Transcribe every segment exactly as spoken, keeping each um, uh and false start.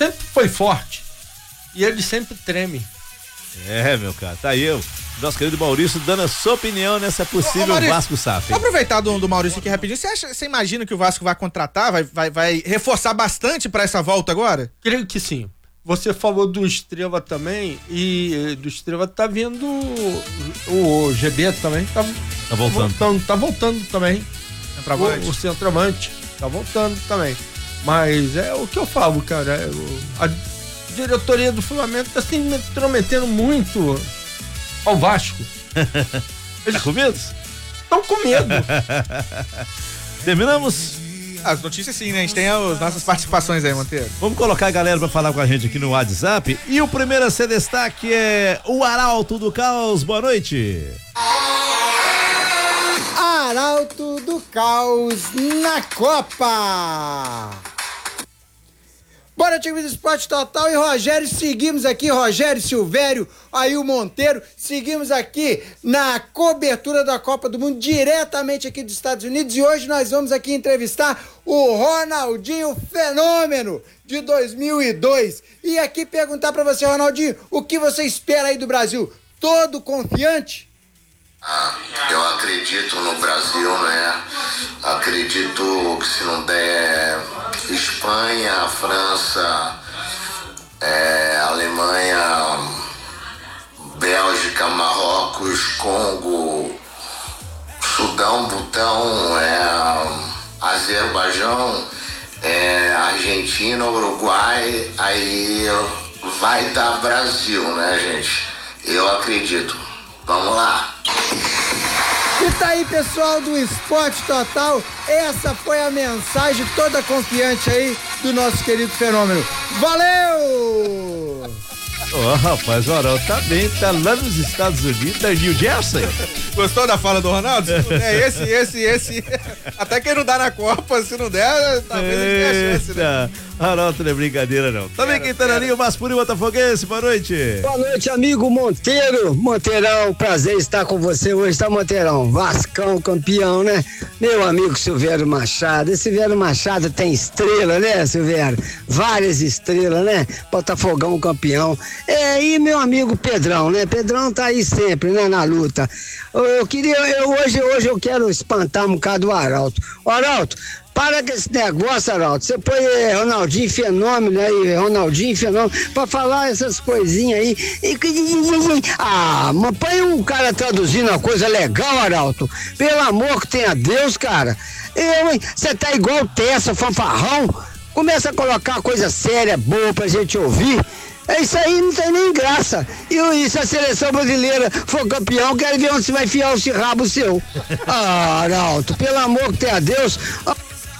sempre foi forte. E ele sempre treme. É, meu cara, tá aí o nosso querido Maurício dando a sua opinião nessa possível ô, ô, Maurício, Vasco S A F. Vou aproveitar do, do Maurício aqui rapidinho. Você, acha, você imagina que o Vasco vai contratar, vai, vai, vai reforçar bastante pra essa volta agora? Creio que sim. Você falou do Estrela também, e do Estrela tá vindo o, o G B também, tá, tá voltando. voltando. Tá voltando também. Centroavante. O, o centroavante tá voltando também. Mas é o que eu falo, cara. É, o, a diretoria do Flamengo tá se intrometendo muito ao Vasco. Eles tá com medo? Estão com medo. Terminamos? As notícias sim, né? A gente tem as nossas participações aí, Monteiro. Vamos colocar a galera pra falar com a gente aqui no WhatsApp. E o primeiro a ser destaque é o Arauto do Caos. Boa noite. Arauto do Caos na Copa. Bora, time do Esporte Total e Rogério, seguimos aqui, Rogério Silvério, aí o Monteiro, seguimos aqui na cobertura da Copa do Mundo, diretamente aqui dos Estados Unidos, e hoje nós vamos aqui entrevistar o Ronaldinho Fenômeno de dois mil e dois, e aqui perguntar pra você, Ronaldinho, o que você espera aí do Brasil? Todo confiante? Ah, eu acredito no Brasil, né? Acredito que se não der Espanha, França, é, Alemanha, Bélgica, Marrocos, Congo, Sudão, Butão, é, Azerbaijão, é, Argentina, Uruguai, aí vai dar Brasil, né, gente? Eu acredito. Vamos lá. E tá aí, pessoal do Esporte Total, essa foi a mensagem toda confiante aí do nosso querido Fenômeno. Valeu! Ó, oh, rapaz, o Arauto tá bem, tá lá nos Estados Unidos, tá em New Jersey. Gostou da fala do Ronaldo? Se não der esse, esse, esse. Até quem não dá na Copa, se não der, talvez ele tenha a chance, né? Arauto não é brincadeira, não. Também quem tá na linha, o Maspuri Botafoguense, boa noite. Boa noite, amigo Monteiro. Monteirão, prazer estar com você hoje, tá, Monteirão? Vascão, campeão, né? Meu amigo Silvério Machado. Esse Silvério Machado tem estrela, né, Silvério? Várias estrelas, né? Botafogão, campeão. É, e meu amigo Pedrão, né? Pedrão tá aí sempre, né, na luta. Eu, eu queria, eu, hoje, hoje eu quero espantar um bocado o Arauto. O Arauto, para com esse negócio, Arauto. Você põe é, Ronaldinho Fenômeno aí, Ronaldinho Fenômeno, pra falar essas coisinhas aí. Ah, mas põe um cara traduzindo uma coisa legal, Arauto. Pelo amor que tenha Deus, cara. Eu, hein? Você tá igual Tessa, fanfarrão. Começa a colocar coisa séria, boa pra gente ouvir. É isso aí, não tem nem graça. E, e se a seleção brasileira for campeão, quero ver onde você vai enfiar esse rabo seu. Ah, Arauto, pelo amor que tenha Deus. Ah.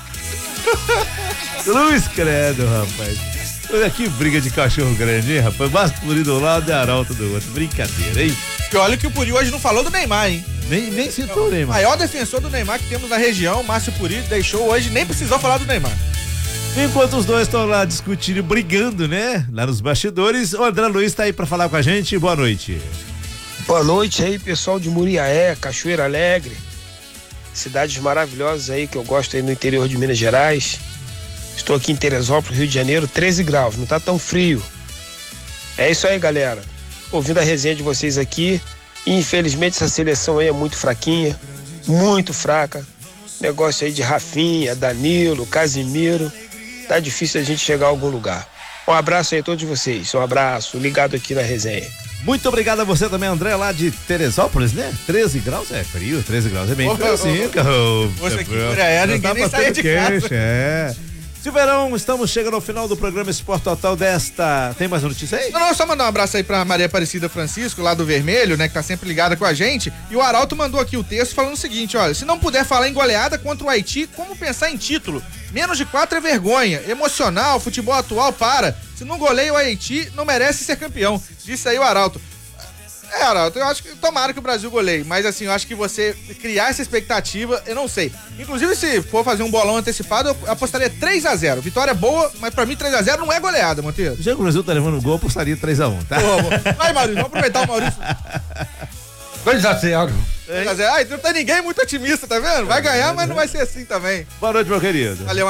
Luiz Credo, rapaz. Olha que briga de cachorro grande, hein, rapaz? Maspuri do lado e Arauto do outro. Brincadeira, hein? E olha que o Puri hoje não falou do Neymar, hein? Nem, nem citou o Neymar. Maior defensor do Neymar que temos na região, Márcio Puri, deixou hoje, nem precisou falar do Neymar. Enquanto os dois estão lá discutindo, brigando, né? Lá nos bastidores, o André Luiz tá aí pra falar com a gente. Boa noite. Boa noite aí, pessoal de Muriaé, Cachoeira Alegre. Cidades maravilhosas aí que eu gosto aí no interior de Minas Gerais. Estou aqui em Teresópolis, Rio de Janeiro, treze graus, não tá tão frio. É isso aí, galera. Ouvindo a resenha de vocês aqui, infelizmente essa seleção aí é muito fraquinha, muito fraca. Negócio aí de Rafinha, Danilo, Casimiro. Tá difícil a gente chegar a algum lugar. Um abraço aí a todos vocês, um abraço, ligado aqui na resenha. Muito obrigado a você também, André, lá de Teresópolis, né? treze graus é frio, treze graus é bem ô, frio, sim. Você aqui por aí, ninguém nem sai de casa. É. Silveirão, estamos chegando ao final do programa Esporte Total desta... Tem mais uma notícia aí? Não, não, só mandar um abraço aí pra Maria Aparecida Francisco, lá do Vermelho, né, que tá sempre ligada com a gente. E o Arauto mandou aqui o texto falando o seguinte, olha, se não puder falar em goleada contra o Haiti, como pensar em título? Menos de quatro é vergonha. Emocional, futebol atual, para. Se não goleia o Haiti, não merece ser campeão. Disse aí o Arauto. É, Arauto, eu acho que tomara que o Brasil goleie, mas assim, eu acho que você criar essa expectativa, eu não sei. Inclusive, se for fazer um bolão antecipado, eu apostaria três a zero. Vitória boa, mas pra mim três a zero não é goleada, Monteiro. Já que o Brasil tá levando gol, eu apostaria três a um, tá? Pô, vai, Maurício, vamos aproveitar o Maurício. dois a zero. dois a zero. Ai, não tem ninguém muito otimista, tá vendo? Vai ganhar, mas não vai ser assim também. Boa noite, meu querido. Valeu.